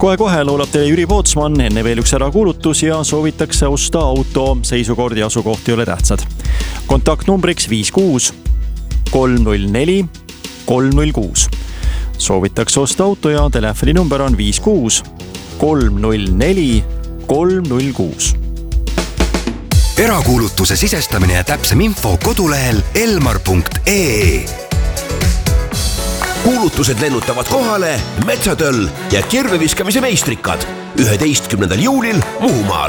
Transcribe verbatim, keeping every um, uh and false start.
Kohe-kohe laulab teile Jüri Pootsman, enne veel üks ärakuulutus ja soovitakse osta auto. Seisukord ja asukoht ei ole tähtsad. Kontaktnumbriks viis kuus kolm null neli kolm null kuus. Soovitakse osta auto ja telefoninumber on viis kuus kolm null neli kolm null kuus. Erakuulutuse sisestamine ja täpsem info kodulehel elmar punkt ee. Kuulutused lennutavad kohale Metsatöll ja kirveviskamise meistrikad üheteistkümnendal juulil Muhumaal.